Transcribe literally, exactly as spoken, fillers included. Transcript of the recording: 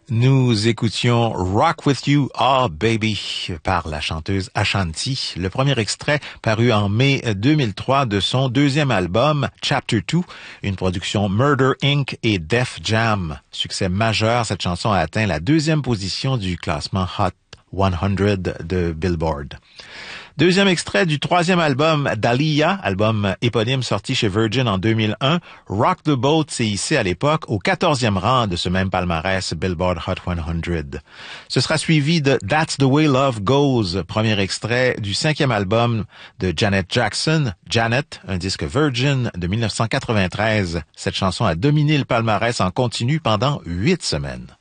Nous écoutions Rock With You, Ah Baby par la chanteuse Ashanti, le premier extrait paru en mai deux mille trois de son deuxième album Chapter deux, une production Murder Incorporated et Def Jam. Succès majeur, cette chanson a atteint la deuxième position du classement Hot cent de Billboard. Deuxième extrait du troisième album d'Aaliyah, album éponyme sorti chez Virgin en deux mille un, Rock the Boat s'est hissé à l'époque au quatorzième rang de ce même palmarès Billboard Hot cent. Ce sera suivi de That's the Way Love Goes, premier extrait du cinquième album de Janet Jackson, Janet, un disque Virgin de mille neuf cent quatre-vingt-treize. Cette chanson a dominé le palmarès en continu pendant huit semaines.